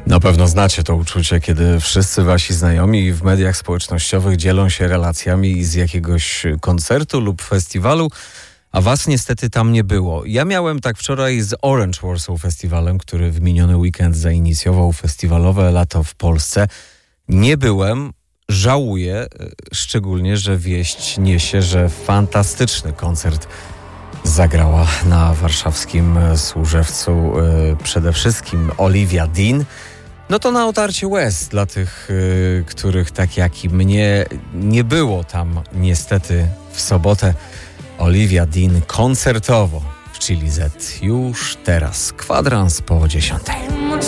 Na pewno znacie to uczucie, kiedy wszyscy wasi znajomi w mediach społecznościowych dzielą się relacjami z jakiegoś koncertu lub festiwalu, a was niestety tam nie było. Ja miałem tak wczoraj z Orange Warsaw Festiwalem, który w miniony weekend zainicjował festiwalowe lato w Polsce. Nie byłem, żałuję, szczególnie, że wieść niesie, że fantastyczny koncert zagrała na warszawskim Służewcu przede wszystkim Olivia Dean. No to na otarcie łez dla tych, których tak jak i mnie nie było tam niestety w sobotę. Olivia Dean koncertowo w Chili Z już teraz, 10:15.